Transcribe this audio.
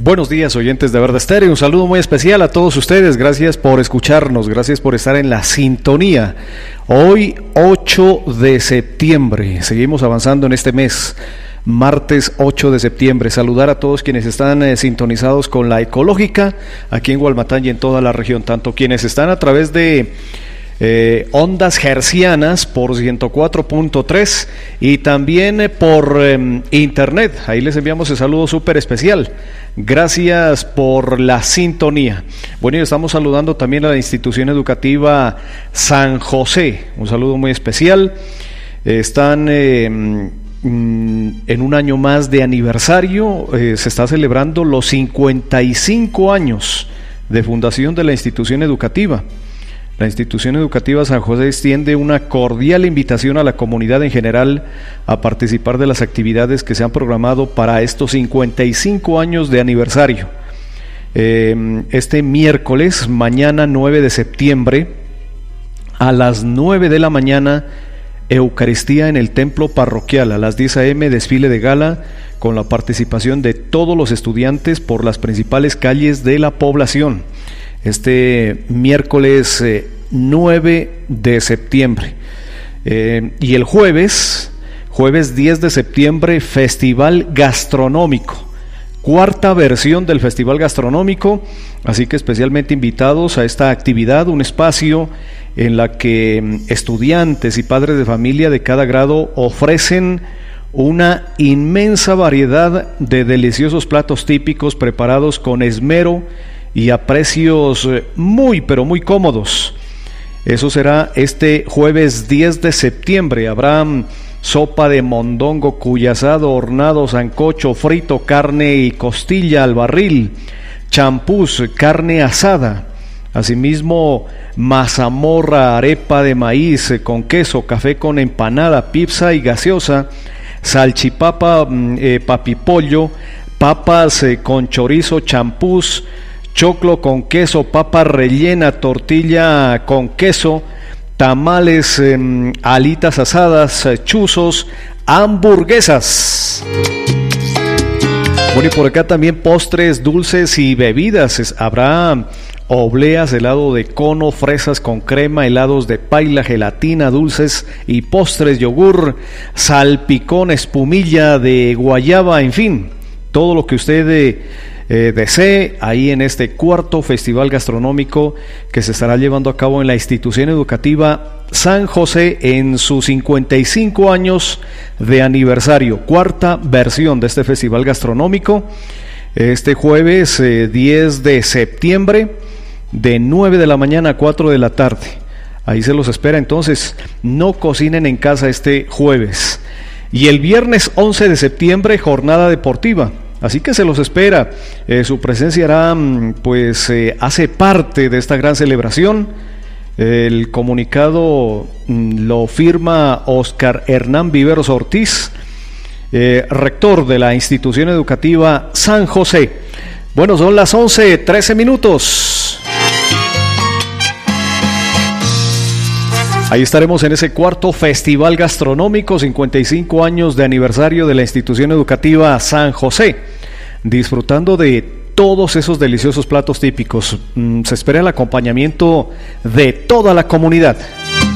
Buenos días, oyentes de Verde Estéreo. Un saludo muy especial a todos ustedes. Gracias por escucharnos, gracias por estar en la sintonía. Hoy, 8 de septiembre, seguimos avanzando en este mes, martes 8 de septiembre. Saludar a todos quienes están sintonizados con la Ecológica, aquí en Gualmatán y en toda la región, tanto quienes están a través de ondas hercianas por 104.3 y también por internet. Ahí les enviamos el saludo súper especial. Gracias por la sintonía. Bueno, y estamos saludando también a la institución educativa San José. Un saludo muy especial. Están en un año más de aniversario. Se está celebrando los 55 años de fundación de la institución educativa. La institución educativa San José extiende una cordial invitación a la comunidad en general a participar de las actividades que se han programado para estos 55 años de aniversario. Este miércoles, mañana 9 de septiembre, a las 9 de la mañana, Eucaristía en el templo parroquial. A las 10 a.m. desfile de gala con la participación de todos los estudiantes por las principales calles de la población. Este miércoles 9 de septiembre. Y el jueves 10 de septiembre, Festival Gastronómico. Cuarta versión del Festival Gastronómico, así que especialmente invitados a esta actividad, un espacio en la que estudiantes y padres de familia de cada grado ofrecen una inmensa variedad de deliciosos platos típicos preparados con esmero y a precios muy, pero muy cómodos. Eso será este jueves 10 de septiembre. Habrá sopa de mondongo, cuy asado, hornado, sancocho, frito, carne y costilla al barril, champús, carne asada, asimismo mazamorra, arepa de maíz con queso, café con empanada, pizza y gaseosa, salchipapa, papipollo, papas con chorizo, champús, choclo con queso, papa rellena, tortilla con queso, tamales, alitas asadas, chuzos, hamburguesas. Bueno, y por acá también postres, dulces y bebidas. Habrá obleas, helado de cono, fresas con crema, helados de paila, gelatina, dulces y postres, yogur, salpicón, espumilla de guayaba, en fin, todo lo que usted desee ahí en este cuarto festival gastronómico que se estará llevando a cabo en la institución educativa San José en sus 55 años de aniversario. Cuarta versión de este festival gastronómico, este jueves 10 de septiembre, de 9 de la mañana a 4 de la tarde. Ahí se los espera. Entonces no cocinen en casa este jueves. Y el viernes 11 de septiembre, jornada deportiva. Así que se los espera. Su presencia hace parte de esta gran celebración. El comunicado lo firma Oscar Hernán Viveros Ortiz, rector de la institución educativa San José. Bueno, son las 11:13 minutos. Ahí estaremos en ese cuarto festival gastronómico, 55 años de aniversario de la institución educativa San José, disfrutando de todos esos deliciosos platos típicos. Se espera el acompañamiento de toda la comunidad.